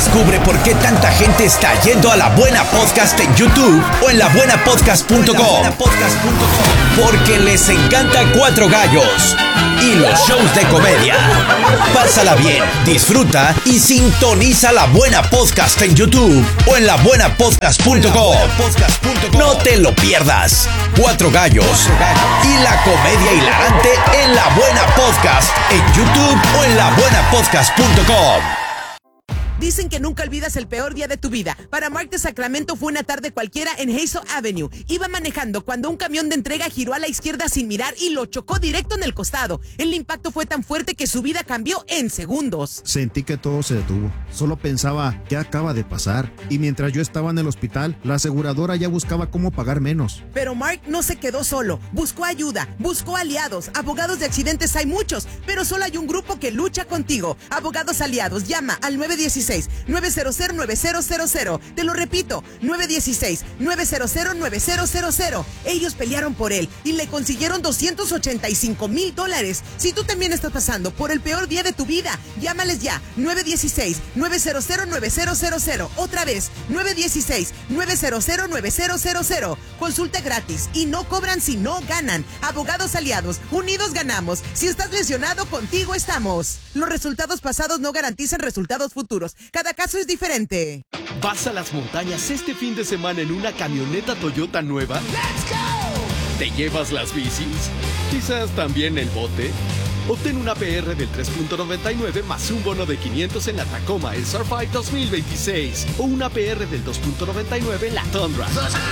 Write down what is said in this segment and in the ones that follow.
Descubre por qué tanta gente está yendo a La Buena Podcast en YouTube o en labuenapodcast.com. Porque les encanta Cuatro Gallos y los shows de comedia. Pásala bien, disfruta y sintoniza La Buena Podcast en YouTube o en labuenapodcast.com. No te lo pierdas. Cuatro Gallos y la comedia hilarante en La Buena Podcast en YouTube o en labuenapodcast.com. Dicen que nunca olvidas el peor día de tu vida. Para Mark de Sacramento fue una tarde cualquiera en Hazel Avenue. Iba manejando cuando un camión de entrega giró a la izquierda sin mirar y lo chocó directo en el costado. El impacto fue tan fuerte que su vida cambió en segundos. Sentí que todo se detuvo. Solo pensaba, ¿qué acaba de pasar? Y mientras yo estaba en el hospital, la aseguradora ya buscaba cómo pagar menos. Pero Mark no se quedó solo. Buscó ayuda, buscó aliados. Abogados de accidentes hay muchos, pero solo hay un grupo que lucha contigo. Abogados aliados, llama al 916-900-9000. Te lo repito, 916-900-9000. Ellos pelearon por él y le consiguieron $285,000. Si tú también estás pasando por el peor día de tu vida, llámales ya, 916-900-9000. Otra vez, 916-900-9000. Consulta gratis y no cobran si no ganan. Abogados aliados, unidos ganamos. Si estás lesionado, contigo estamos. Los resultados pasados no garantizan resultados futuros. Cada caso es diferente. ¿Vas a las montañas este fin de semana en una camioneta Toyota nueva? ¡Let's go! ¿Te llevas las bicis? ¿Quizás también el bote? Obtén una PR del 3.99 más un bono de 500 en la Tacoma SR5 2026 o una PR del 2.99 en la Tundra.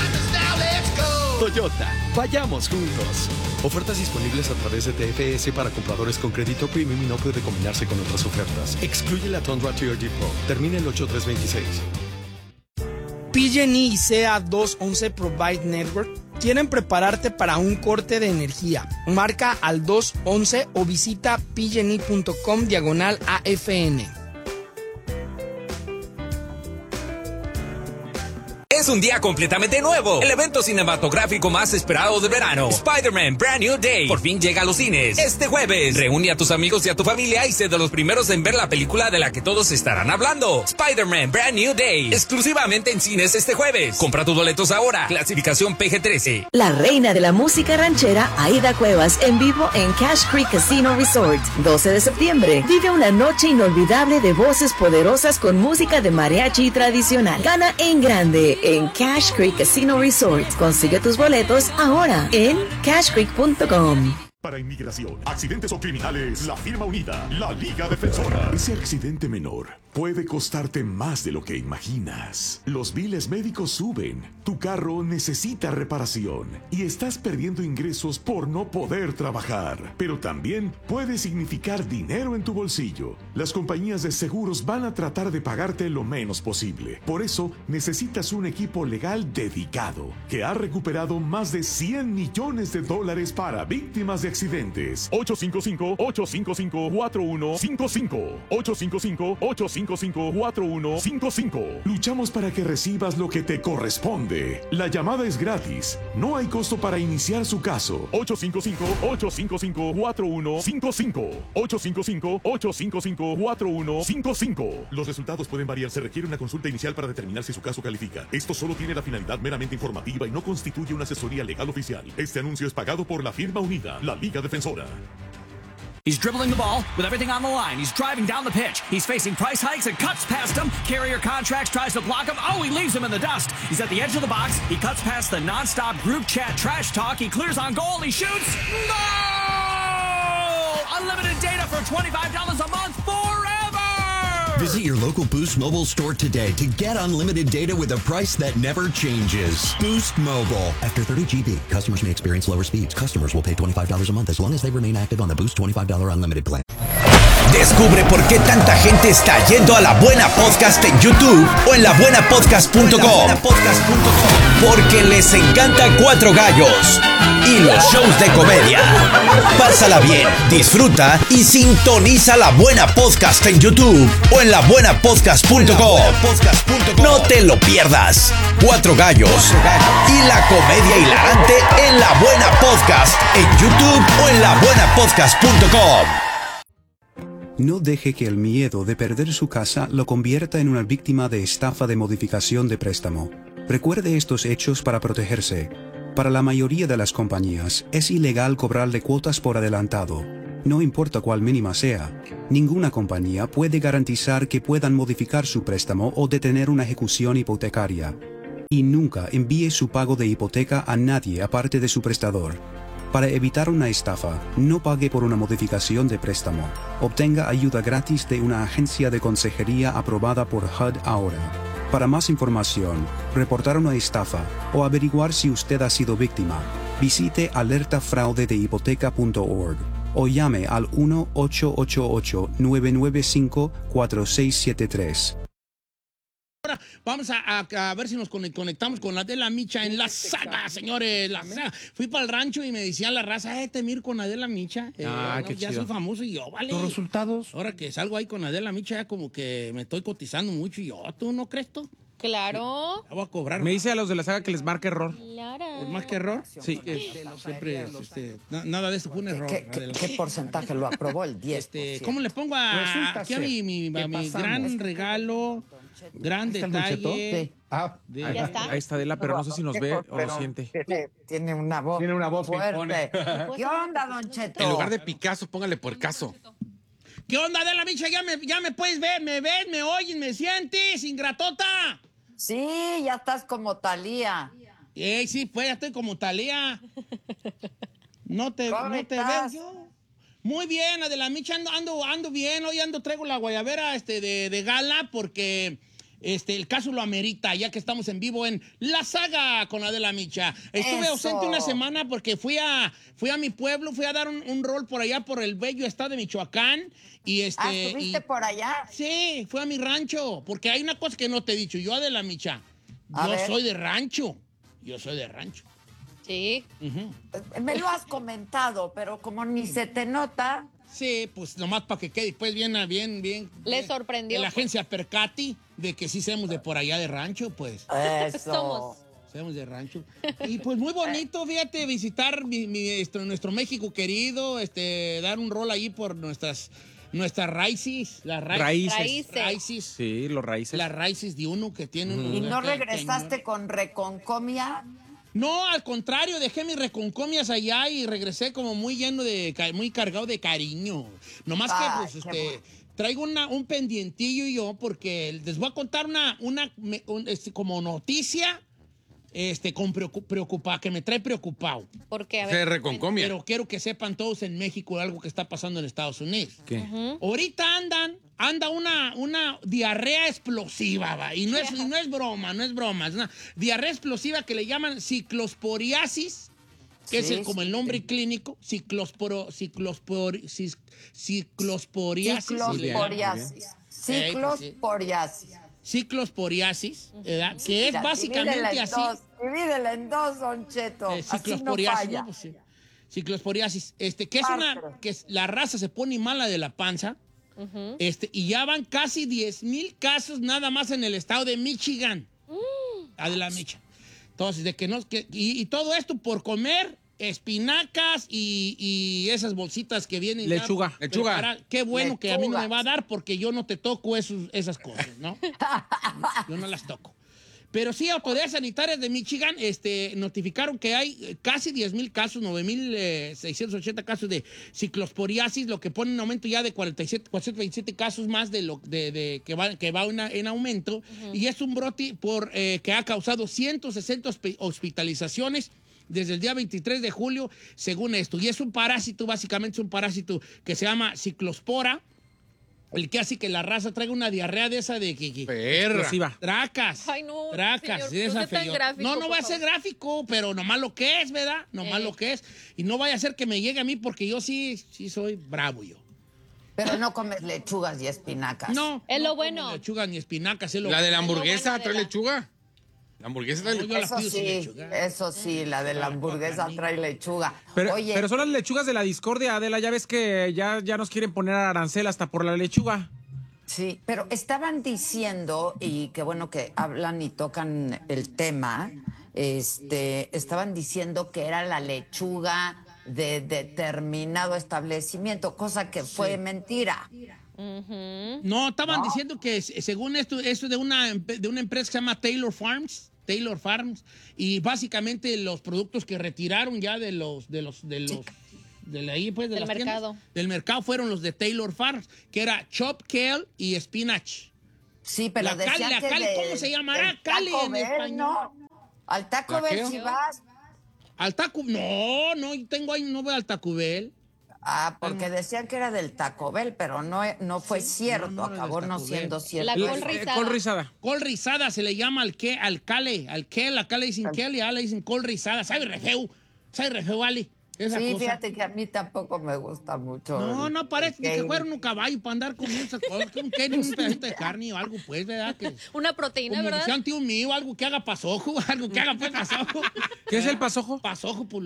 Toyota, vayamos juntos. Ofertas disponibles a través de TFS para compradores con crédito premium y no puede combinarse con otras ofertas. Excluye la Tundra TRD Pro. Termina el 8326. PG&E y CA211 Provide Network quieren prepararte para un corte de energía. Marca al 211 o visita pgne.com/AFN. Es un día completamente nuevo. El evento cinematográfico más esperado del verano. Spider-Man Brand New Day. Por fin llega a los cines. Este jueves. Reúne a tus amigos y a tu familia y sé de los primeros en ver la película de la que todos estarán hablando. Spider-Man Brand New Day. Exclusivamente en cines este jueves. Compra tus boletos ahora. Clasificación PG-13. La reina de la música ranchera, Aida Cuevas, en vivo en Cache Creek Casino Resort. 12 de septiembre. Vive una noche inolvidable de voces poderosas con música de mariachi tradicional. Gana en grande en Cache Creek Casino Resort. Consigue tus boletos ahora en cashcreek.com. Para inmigración, accidentes o criminales, la firma unida, la Liga Defensora. Ese accidente menor puede costarte más de lo que imaginas. Los biles médicos suben, tu carro necesita reparación y estás perdiendo ingresos por no poder trabajar. Pero también puede significar dinero en tu bolsillo. Las compañías de seguros van a tratar de pagarte lo menos posible. Por eso necesitas un equipo legal dedicado que ha recuperado más de $100 millones para víctimas de accidentes. 855-855-4155. 855-855-4155. Luchamos para que recibas lo que te corresponde. La llamada es gratis. No hay costo para iniciar su caso. 855-855-4155. 855-855-4155. Los resultados pueden variar. Se requiere una consulta inicial para determinar si su caso califica. Esto solo tiene la finalidad meramente informativa y no constituye una asesoría legal oficial. Este anuncio es pagado por la firma unida, la Liga Defensora. He's dribbling the ball with everything on the line. He's driving down the pitch. He's facing price hikes and cuts past him. Carrier Contracts tries to block him. Oh, he leaves him in the dust. He's at the edge of the box. He cuts past the nonstop group chat trash talk. He clears on goal. He shoots. Goal! Unlimited data for $25 a month forever! Visit your local Boost Mobile store today to get unlimited data with a price that never changes. Boost Mobile. After 30 GB, customers may experience lower speeds. Customers will pay $25 a month as long as they remain active on the Boost $25 unlimited plan. Descubre por qué tanta gente está yendo a La Buena Podcast en YouTube o en labuenapodcast.com. Porque les encanta Cuatro Gallos y los shows de comedia. Pásala bien, disfruta y sintoniza La Buena Podcast en YouTube o en labuenapodcast.com. No te lo pierdas. Cuatro Gallos y la comedia hilarante en La Buena Podcast en YouTube o en labuenapodcast.com. No deje que el miedo de perder su casa lo convierta en una víctima de estafa de modificación de préstamo. Recuerde estos hechos para protegerse. Para la mayoría de las compañías, es ilegal cobrarle cuotas por adelantado. No importa cuál mínima sea. Ninguna compañía puede garantizar que puedan modificar su préstamo o detener una ejecución hipotecaria. Y nunca envíe su pago de hipoteca a nadie aparte de su prestador. Para evitar una estafa, no pague por una modificación de préstamo. Obtenga ayuda gratis de una agencia de consejería aprobada por HUD ahora. Para más información, reportar una estafa o averiguar si usted ha sido víctima, visite alertafraudedehipoteca.org o llame al 1-888-995-4673. Ahora vamos a ver si nos conectamos con Adela Micha en La Saga, señores. La Saga. Fui para el rancho y me decían la raza, te miro con Adela Micha. Qué ya chido. soy famoso y yo, vale. ¿Los resultados? Ahora que salgo ahí con Adela Micha, ya como que me estoy cotizando mucho y yo, ¿tú no crees tú? Claro. Ya voy a cobrar. Me dice a los de La Saga que les marque error. Claro. ¿Es más que error? Sí. Siempre, nada de esto fue un error. ¿Qué porcentaje lo aprobó? El 10%. ¿Cómo le pongo aquí a mi gran regalo, gran detalle? Ya está. Ahí está Adela, pero no sé si nos ve o lo siente. Tiene una voz. Tiene una voz fuerte. ¿Qué onda, Don Cheto? En lugar de Picasso, póngale por caso. ¿Qué onda, Adela Micha? Ya me puedes ver, me ves, me oyes, me sientes, ingratota. Sí, ya estás como Talía. Sí, pues ya estoy como Talía. No te veo yo. Muy bien, Adela Micha, ando bien. Hoy traigo la guayabera de gala porque el caso lo amerita, ya que estamos en vivo en La Saga con Adela Micha. Estuve ausente una semana porque fui a mi pueblo, fui a dar un rol por allá por el bello estado de Michoacán. ¿Estuviste por allá? Sí, fui a mi rancho, porque hay una cosa que no te he dicho. Yo, Adela Micha, yo soy de rancho. Sí. Me lo has comentado, pero como ni se te nota. Sí, pues nomás para que quede después bien. Le sorprendió. La agencia Percati de que sí seamos de por allá de rancho, pues. Eso. Somos de rancho. Y pues muy bonito, fíjate, visitar nuestro México querido, dar un rol ahí por nuestras raíces. Las raíces. Sí, los raíces. Las raíces de uno que tiene uno. ¿Y no regresaste con reconcomia? No, al contrario, dejé mis reconcomias allá y regresé como muy cargado de cariño. Nomás que, pues, traigo un pendientillo yo, porque les voy a contar como noticia, que me trae preocupado. ¿Por qué? A ver, reconcomia. Pero quiero que sepan todos en México algo que está pasando en Estados Unidos. ¿Qué? Ahorita anda una diarrea explosiva, va. Y no es broma, es una diarrea explosiva que le llaman ciclosporiasis, que es como el nombre clínico, ciclosporiasis. Ciclosporiasis, ¿verdad? Que es básicamente así. Divídela en dos, Don Cheto. Ciclosporiasis, así no falla. ¿no? Pues, sí. Ciclosporiasis, que es la raza se pone mala de la panza, y ya van casi 10,000 casos nada más en el estado de Michigan. Adela Micha. Entonces, y todo esto por comer espinacas y esas bolsitas que vienen. Lechuga. Qué bueno que a mí no me va a dar porque yo no te toco esas cosas, ¿no? Yo no las toco. Pero sí, autoridades sanitarias de Michigan notificaron que hay casi 10,000 casos, 9,680 casos de ciclosporiasis, lo que pone un aumento ya de 427 casos más de que va en aumento. Y es un brote que ha causado 160 hospitalizaciones desde el día 23 de julio, según esto. Y es un parásito, básicamente es un parásito que se llama ciclospora, el que hace que la raza traiga una diarrea de esa de que explosiva. Tracas. Ay, no, tracas. señor, Esa no sea tan gráfico, no va a ser gráfico, pero nomás lo que es, ¿verdad? Nomás lo que es. Y no vaya a ser que me llegue a mí porque yo sí soy bravo yo. Pero no comes lechugas y espinacas. No. Es lo bueno. No lechugas ni espinacas. Es lo La de la bueno. hamburguesa trae lechuga. La hamburguesa trae lechuga. Eso sí, la de la hamburguesa trae lechuga. Pero son las lechugas de la discordia, Adela. Ya ves que ya nos quieren poner arancel hasta por la lechuga. Sí, pero estaban diciendo, y qué bueno que hablan y tocan el tema, estaban diciendo que era la lechuga de determinado establecimiento, cosa que fue mentira. No, estaban diciendo que según esto es de una empresa que se llama Taylor Farms, y básicamente los productos que retiraron ya del mercado. Del mercado fueron los de Taylor Farms, que era chop, kale y spinach. Sí, pero decían que ¿cómo se llamará? Cale en español. ¿No? Al Taco Bell si vas. Al Taco, no tengo ahí, no voy al Taco Bell. Ah, porque decían que era del Taco Bell, pero no fue cierto, acabó no siendo cierto. La col rizada. Col rizada se le llama al cale, acá le dicen kale y allá le dicen col rizada. Sabe re feo, Ale. Esa sí, cosa. fíjate que a mí tampoco me gusta mucho. No parece ni que fuera un caballo para andar comiendo esas cosas. Un pedacito de carne o algo, pues, ¿verdad? Que, una proteína, como ¿verdad? decía un tío mío, algo que haga pasojo, pasojo. ¿Qué es el pasojo? Pasojo, pues,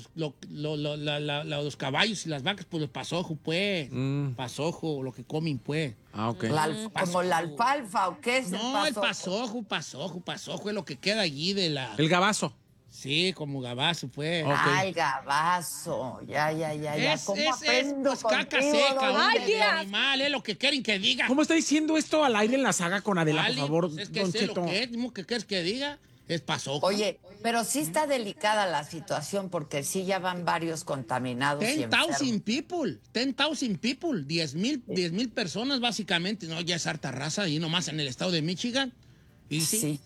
los caballos y las vacas, pues, el pasojo, pues. Pasojo, lo que comen, pues. Ah, ok. Como la alfalfa, ¿o qué es el pasojo? No, el pasojo es lo que queda allí de la... El gabazo. Sí, como gabazo, pues. Okay. Ah, el gabazo. Ya. ¿Cómo aprendo pues caca seca, ¡Ay, animal, es lo que quieren que diga. ¿Cómo está diciendo esto al aire en la saga con Adela, por favor, pues es que Don sé Cheto? lo que es, ¿qué quieres que diga? Es pasojo. Oye, pero sí está delicada la situación porque sí ya van varios contaminados. 10,000 people. 10,000 personas básicamente. No, ya es harta raza ahí nomás en el estado de Michigan. Y sí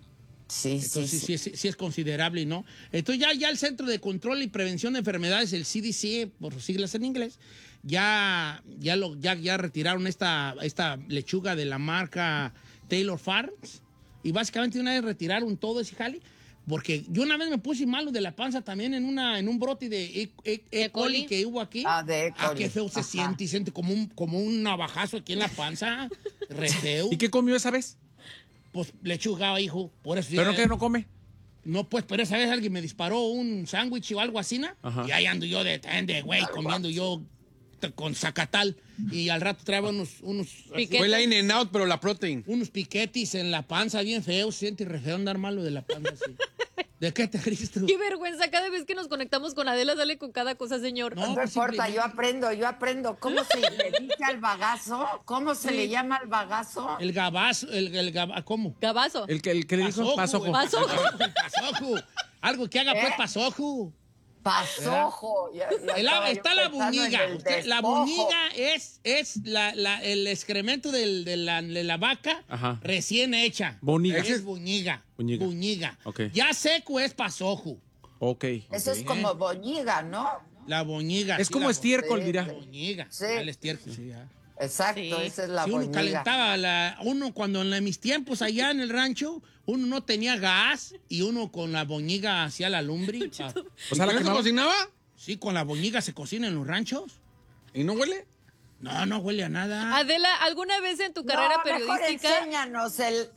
es considerable, ¿no? Entonces ya el Centro de Control y Prevención de Enfermedades, el CDC, por sus siglas en inglés, ya retiraron esta lechuga de la marca Taylor Farms y básicamente una vez retiraron todo ese jali, porque yo una vez me puse malo de la panza también en un brote de E. coli que hubo aquí. De E. coli. Qué feo se siente como un navajazo aquí en la panza, re feo. ¿Y qué comió esa vez? Pues lechuga, hijo, por eso. ¿Pero qué no come? No, pues, pero esa vez alguien me disparó un sándwich o algo así, ¿no? Y ahí ando yo de güey, comiendo yo con zacatal. Y al rato traía unos fue la In-N-Out, pero la protein. Unos piquetis en la panza, bien feo. Se siente re feo andar malo de la panza, así. ¿De qué te ríes tú? Qué vergüenza, cada vez que nos conectamos con Adela sale con cada cosa, señor. No importa, yo aprendo. ¿Cómo se le dice al bagazo? ¿Cómo se le llama al bagazo? El gabazo, ¿cómo? Gabazo. El que le dijo pasojo. Pasojo. Algo que haga pues pasojo. Pasojo. Está la buñiga. La buñiga es el excremento de la vaca recién hecha. Buñiga. Es buñiga. Okay. Ya seco es pasojo. Ok. Eso es como boñiga, ¿no? La boñiga. Es como estiércol, dirá. Boñiga. Sí. El estiércol, sí, ya. Exacto, esa es la boñiga. Uno calentaba uno cuando en mis tiempos allá en el rancho, uno no tenía gas y uno con la boñiga hacía la lumbre. O sea, ¿la que se cocinaba? Sí, con la boñiga se cocina en los ranchos. ¿Y no huele? No huele a nada. Adela, ¿alguna vez en tu carrera periodística? Mejor enséñanos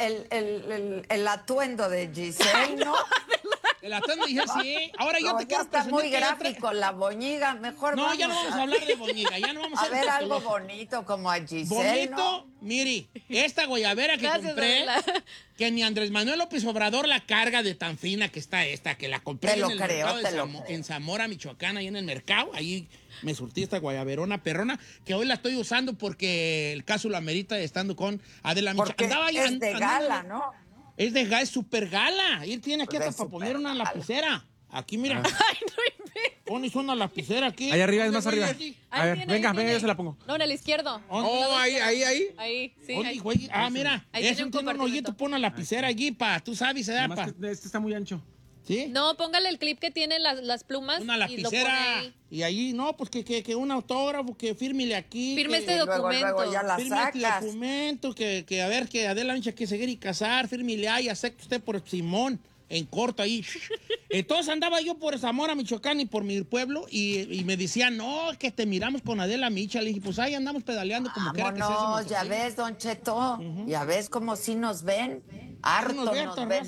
el atuendo de Giselle, ¿no? El atuendo de Giselle, sí. Ahora yo te quiero está presentar muy gráfico la boñiga, mejor no, ya no vamos a hablar de boñiga, ya no vamos a ver algo bonito como a Giselle, bonito, ¿no? Mire, esta guayabera que compré, que ni Andrés Manuel López Obrador la carga de tan fina que está esta, que la compré en Zamora, Michoacán, ahí en el mercado, ahí me surtí esta guayaberona perrona, que hoy la estoy usando porque el caso lo amerita estando con Adela Micha. Porque es de gala, ¿no? Es de gala, es super gala. Y tiene aquí hasta para poner una lapicera. Aquí, mira. Ay, no inventes. Pones una lapicera aquí. Ahí arriba, es más arriba. A ver, venga, yo se la pongo. No, en el izquierdo. Ahí. Ahí, sí. Güey. Ah, mira. Ahí tiene un hoyito, pon una lapicera allí, tú sabes, se da, Este está muy ancho. ¿Sí? No, póngale el clip que tiene las plumas. Una lapicera. Y ahí, no, pues que un autógrafo, que fírmele aquí. Firme este documento. Luego ya la firme este sacas. documento, que a ver, que Adela Micha que seguir y casar, fírmele ahí, acepta usted por Simón, en corto ahí. Entonces andaba yo por Zamora, Michoacán y por mi pueblo y me decían, no, que te miramos con Adela Micha. Le dije, pues ahí andamos pedaleando como quiera que sea. No, ya ves, Don Cheto, ya ves como si nos ven. Harto nos ven.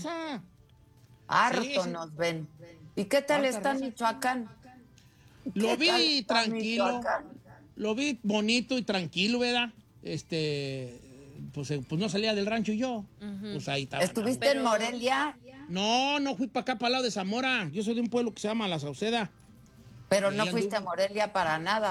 Harto nos ven. ¿Y qué tal está Michoacán? Lo vi tranquilo. Lo vi bonito y tranquilo, ¿verdad? Pues no salía del rancho yo. Pues ahí estaba. ¿Estuviste en Morelia? No fui para acá, para el lado de Zamora. Yo soy de un pueblo que se llama La Sauceda. Pero no fuiste a Morelia para nada.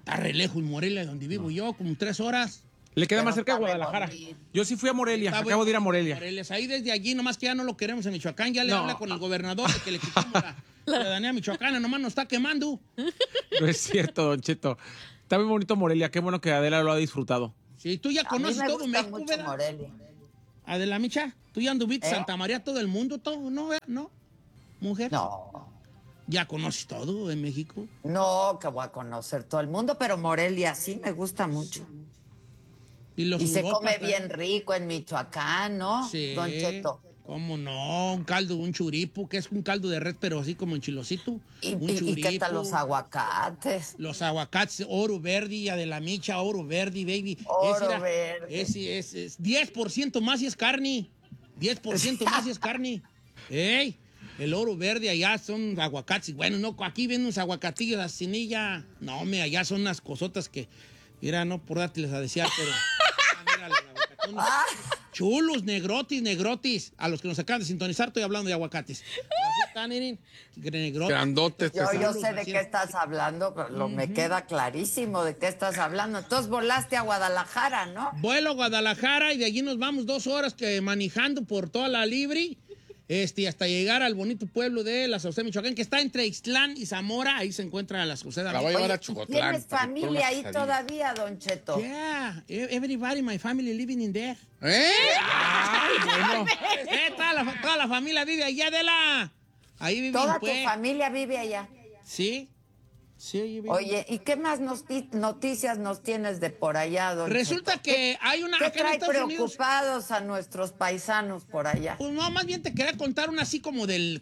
Está re lejos Morelia, donde vivo yo, como 3 horas. Le queda más cerca de Guadalajara. Yo sí fui a Morelia, acabo de ir a Morelia. Ahí desde allí, nomás que ya no lo queremos en Michoacán, ya le habla con el gobernador de que le quitamos la ciudadanía michoacana, nomás nos está quemando. No es cierto, Don Cheto. Está muy bonito Morelia, qué bueno que Adela lo ha disfrutado. Sí, tú ya conoces todo México, mucho ¿verdad? Morelia. Adela Micha, tú ya anduviste Santa María, todo el mundo, todo, ¿no? ¿No? ¿Mujer? No. ¿Ya conoces todo en México? No, que voy a conocer todo el mundo, pero Morelia sí me gusta mucho. Y se come bien rico en Michoacán, ¿no? Sí. Don Cheto. ¿Cómo no? Un caldo, un churipo, que es un caldo de red, pero así como en chilosito. ¿Y qué tal los aguacates? Los aguacates, oro verde, Adela Micha, oro verde, baby. Oro verde. Es 10% más y es carne. 10% más y es carne. ¡Ey! El oro verde allá son aguacates. Bueno, no, aquí vienen unos aguacatillos a cinilla. No, allá son unas cosotas que... Mira, no por dárteles a desear, pero... mira, los aguacatones. Chulos, negrotis. A los que nos acaban de sintonizar, estoy hablando de aguacates. Así están, miren. Negrotis. Grandotes. Yo sé de qué estás hablando, pero me queda clarísimo de qué estás hablando. Entonces volaste a Guadalajara, ¿no? Vuelo a Guadalajara y de allí nos vamos 2 horas manejando por toda la Libre. Hasta llegar al bonito pueblo de La Sauceda, Michoacán, que está entre Ixtlán y Zamora. Ahí se encuentra La Sauceda. La voy a llevar a Chocotlán. ¿Tienes familia ahí todavía, Don Cheto? Yeah, everybody, my family living in there. Ay, bueno. Toda la familia vive allá de la... Ahí vive. ¿Toda tu familia vive allá? Sí. Oye, ¿y qué más noticias nos tienes de por allá, Don Resulta Cheto? que hay una... ¿Qué trae preocupados a nuestros paisanos por allá? Pues no, más bien te quería contar una así como del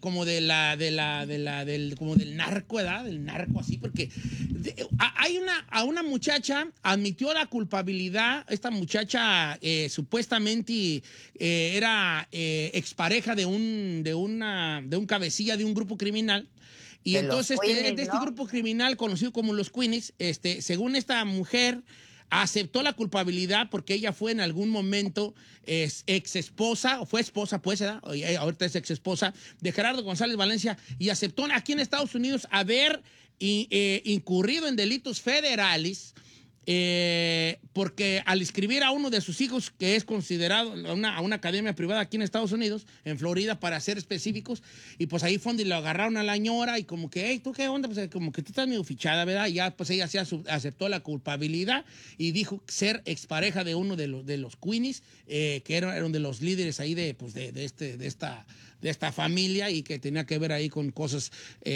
narco, ¿verdad? Del narco así, porque a una muchacha admitió la culpabilidad. Esta muchacha supuestamente era expareja de un cabecilla de un grupo criminal. Y entonces este grupo criminal conocido como los Queenies, según esta mujer, aceptó la culpabilidad porque ella fue en algún momento ex esposa, o fue esposa, pues, ¿verdad? Ahorita es ex esposa de Gerardo González Valencia, y aceptó aquí en Estados Unidos haber incurrido en delitos federales. Porque al inscribir a uno de sus hijos, que es considerado a una academia privada aquí en Estados Unidos, en Florida, para ser específicos, y pues ahí fue donde lo agarraron a la ñora y como que, hey, ¿tú qué onda? Pues como que tú estás medio fichada, ¿verdad? Y ya pues ella sí aceptó la culpabilidad y dijo ser expareja de uno de los Queenies, que eran de los líderes ahí de esta familia, y que tenía que ver ahí con cosas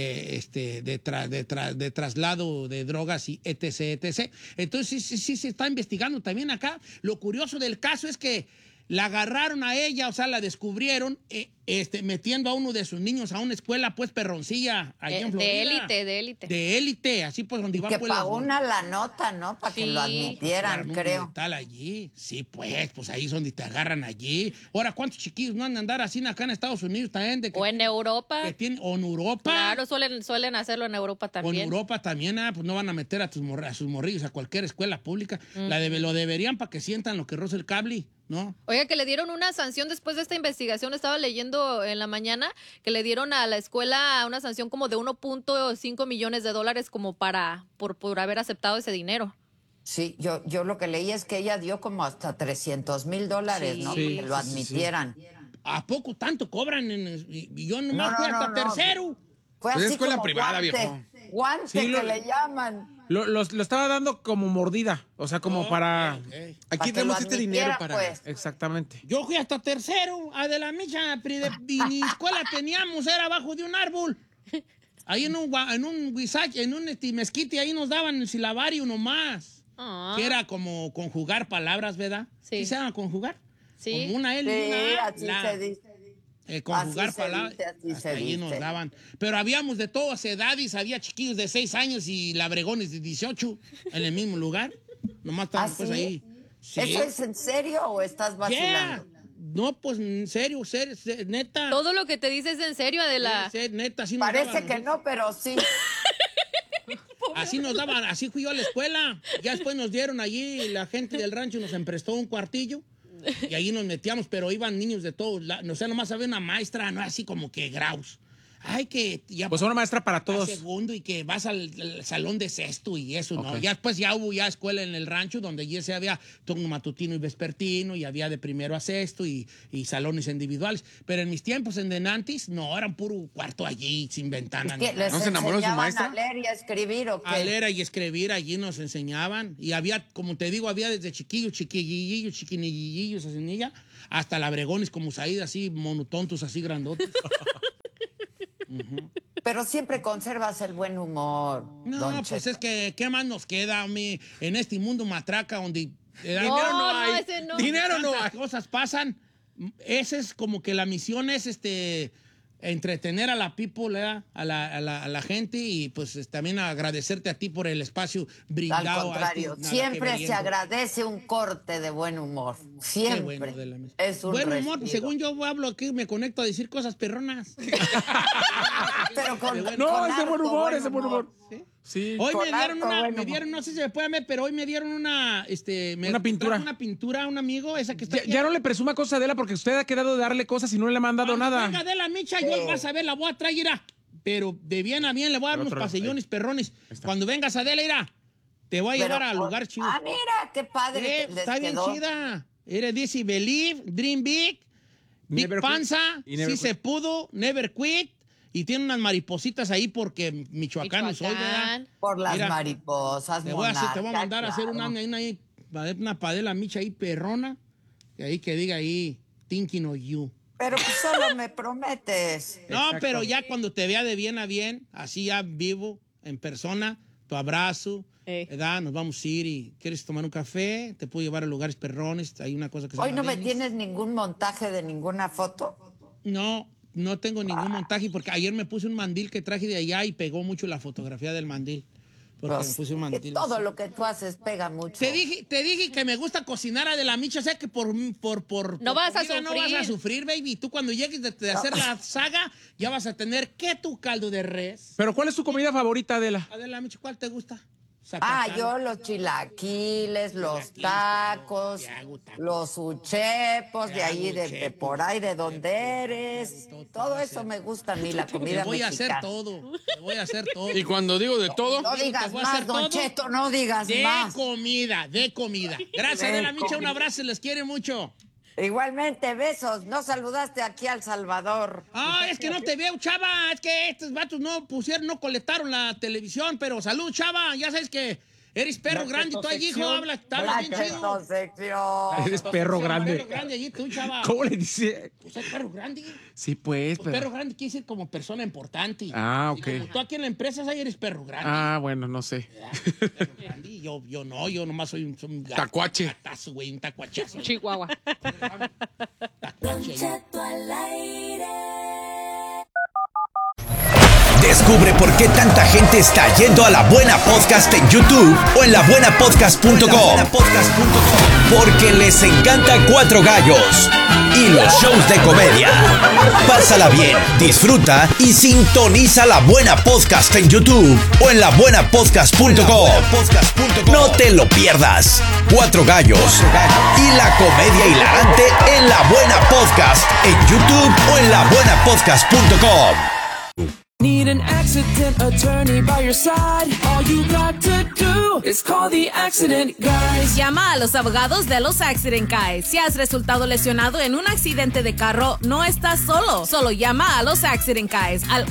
de traslado de drogas y etc. Entonces sí se está investigando también acá. Lo curioso del caso es que la agarraron a ella, o sea, la descubrieron metiendo a uno de sus niños a una escuela, pues, perroncilla, allá en Florida. De élite. De élite, así pues, donde iban. Que pues, pagó la nota, ¿no? Para que lo admitieran, creo. Tal allí. Sí, pues ahí es donde te agarran allí. Ahora, ¿cuántos chiquillos no han de andar así acá en Estados Unidos también? O en Europa. O en Europa. Claro, suelen hacerlo en Europa también. O en Europa también, pues no van a meter a sus morrillos a cualquier escuela pública. Lo deberían para que sientan lo que roza el cable, ¿no? Oiga, que le dieron una sanción después de esta investigación. Estaba leyendo en la mañana que le dieron a la escuela una sanción como de $1.5 millones como por haber aceptado ese dinero. Sí, yo lo que leí es que ella dio como hasta $300,000, ¿no? Sí, que lo admitieran. Sí. ¿A poco tanto cobran? Y yo nomás fui hasta tercero. Fue pues así escuela como privada, guante, viejo. Guante Sí, que le llaman. Lo estaba dando como mordida, o sea, como para... Okay. Aquí tenemos este dinero para... Pues. Exactamente. Yo fui hasta tercero, Adela Micha, y mi escuela teníamos, era abajo de un árbol. Ahí en un mezquite, ahí nos daban el silabario nomás. Que era como conjugar palabras, ¿verdad? Sí. ¿Sí se llama conjugar? Sí. Como una L y una A. Así se dice. Conjugar Así se palabras. dice, Hasta ahí nos daban. Pero habíamos de todas edades, había chiquillos de 6 años y labregones de 18 en el mismo lugar. Nomás estaban pues ahí. Sí. ¿Eso es en serio o estás vacilando? Yeah. No, pues en serio, neta. Todo lo que te dice es en serio, Adela. Neta, sí. Parece que no, pero sí. Así nos daban, así fui yo a la escuela. Ya después nos dieron allí, la gente del rancho nos emprestó un cuartillo y allí nos metíamos, pero iban niños de todos lados. O sea, nomás había una maestra, no así como que graus. ay, que ya... Pues una maestra para todos. Segundo y que vas al salón de sexto y eso, ¿no? Ya después ya hubo ya escuela en el rancho donde ya se había turno matutino y vespertino y había de primero a sexto y salones individuales. Pero en mis tiempos en Denantis, no, eran puro cuarto allí, sin ventana. ¿No se enamoró de su maestra? ¿A leer y a escribir o qué? A leer y escribir, allí nos enseñaban. Y había, como te digo, había desde chiquillos, chiquinillillos, hasta labregones como Saíd, así, monotontos, así grandotes. Pero siempre conservas el buen humor. No, pues es que, ¿qué más nos queda, hombre? En este mundo matraca donde dinero no hay. Dinero no hay. Cosas pasan. Esa es como que la misión es entretener a la people, a la gente y pues también agradecerte a ti por el espacio brindado. Al contrario, siempre se agradece un corte de buen humor. Siempre. Bueno, es un buen respiro. humor, según yo hablo aquí, me conecto a decir cosas perronas. Pero con es de buen humor, es de buen humor. Sí. Hoy me dieron, no sé si se puede ver, pero hoy me dieron una pintura. Una pintura a un amigo, esa que está ya no le presuma cosas a Adela porque usted ha quedado de darle cosas y no le ha mandado nada. Venga, Adela, Micha, yo vas a ver, la voy a traer, irá. Pero de bien a bien le voy a dar unos pasellones perrones. Cuando vengas, Adela, irá, te voy a llevar al lugar chido. Ah, mira, qué padre. Está bien chida. Dice Believe, Dream Big, Big Panza, Si se pudo, Never Quit. Y tiene unas maripositas ahí porque michoacano soy, ¿verdad? Por las mariposas, te voy a mandar a hacer una padela micha ahí perrona. Y ahí que diga ahí, thinking of you. Pero pues solo me prometes. No, pero ya cuando te vea de bien a bien, así ya vivo, en persona, tu abrazo, ¿verdad? Nos vamos a ir y ¿quieres tomar un café? Te puedo llevar a lugares perrones. Hay una cosa que se ¿Hoy llama no me tienes ningún montaje de ninguna foto? No tengo ningún montaje porque ayer me puse un mandil que traje de allá y pegó mucho la fotografía del mandil. Porque me puse un mandil. Todo lo que tú haces pega mucho. Te dije que me gusta cocinar a de la micha, o sea que por no vas a sufrir. No vas a sufrir, baby. Tú cuando llegues de hacer la saga, ya vas a tener que tu caldo de res. Pero ¿cuál es tu comida favorita, Adela? Adela Micha, ¿cuál te gusta? Yo los chilaquiles, los tacos, los uchepos, de ahí, de por ahí, de donde eres. Todo eso me gusta a mí, la comida mexicana. Te voy a hacer todo. Y cuando digo de todo... No digas más, Don Cheto, no digas más. De comida. Gracias, Adela Micha, un abrazo, les quiere mucho. Igualmente, besos. No saludaste aquí al Salvador. Es que no te veo, chava. Es que estos vatos no coletaron la televisión, pero salud, chava. Ya sabes que eres perro grande. Tú allí, hijo, hablas bien chido. Eres perro grande. Perro grande allí, tú, chava. ¿Cómo le dice? Pues es perro grande. Sí, pues. Perro grande quiere decir como persona importante. Ok. Y como tú aquí en la empresa ahí eres perro grande. Bueno, no sé. Perro grande. Yo nomás soy un gato. Tacuache. Gatazo, güey, un tacuachazo. Chihuahua. Tacuache. Descubre por qué tanta gente está yendo a La Buena Podcast en YouTube o en labuenapodcast.com. Porque les encanta Cuatro Gallos y los shows de comedia. Pásala bien, disfruta y sintoniza La Buena Podcast en YouTube o en labuenapodcast.com. No te lo pierdas. Cuatro Gallos y la comedia hilarante en La Buena Podcast en YouTube o en labuenapodcast.com. Need an accident attorney by your side. All you got to do is call the Accident Guys. Llama a los abogados de los Accident Guys. Si has resultado lesionado en un accidente de carro, no estás solo. Solo llama a los Accident Guys al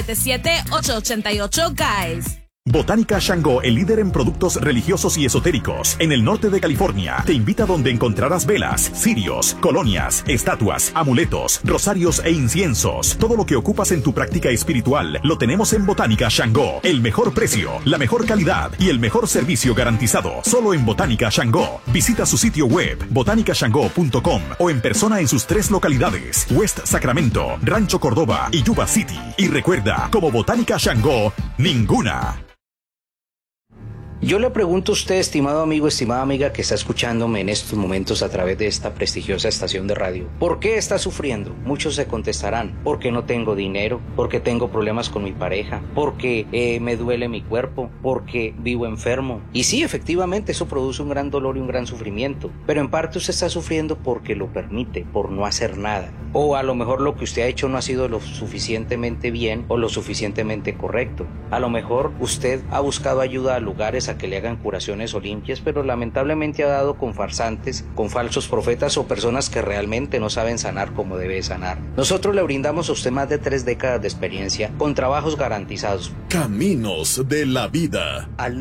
877-888-GUYS. Botánica Shango, el líder en productos religiosos y esotéricos en el norte de California, te invita donde encontrarás velas, cirios, colonias, estatuas, amuletos, rosarios e inciensos. Todo lo que ocupas en tu práctica espiritual lo tenemos en Botánica Shango. El mejor precio, la mejor calidad y el mejor servicio garantizado. Solo en Botánica Shango. Visita su sitio web botanicashango.com o en persona en sus 3 localidades: West Sacramento, Rancho Cordova y Yuba City. Y recuerda, como Botánica Shango, ninguna. Yo le pregunto a usted, estimado amigo, estimada amiga que está escuchándome en estos momentos a través de esta prestigiosa estación de radio, ¿por qué está sufriendo? Muchos se contestarán, porque no tengo dinero, porque tengo problemas con mi pareja, porque me duele mi cuerpo, porque vivo enfermo. Y sí, efectivamente, eso produce un gran dolor y un gran sufrimiento, pero en parte usted está sufriendo porque lo permite, por no hacer nada. O a lo mejor lo que usted ha hecho no ha sido lo suficientemente bien o lo suficientemente correcto. A lo mejor usted ha buscado ayuda a lugares a que le hagan curaciones o limpias, pero lamentablemente ha dado con farsantes, con falsos profetas o personas que realmente no saben sanar como debe sanar. Nosotros le brindamos a usted más de 3 décadas de experiencia con trabajos garantizados. Caminos de la vida. Al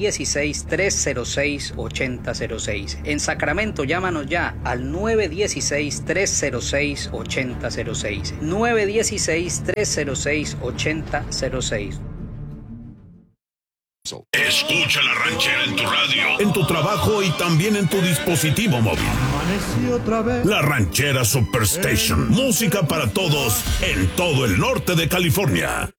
916-306-8006. En Sacramento, llámanos ya al 916-306-8006. 916-306-8006. Escucha La Ranchera en tu radio, en tu trabajo y también en tu dispositivo móvil. La Ranchera Superstation. Música para todos en todo el norte de California.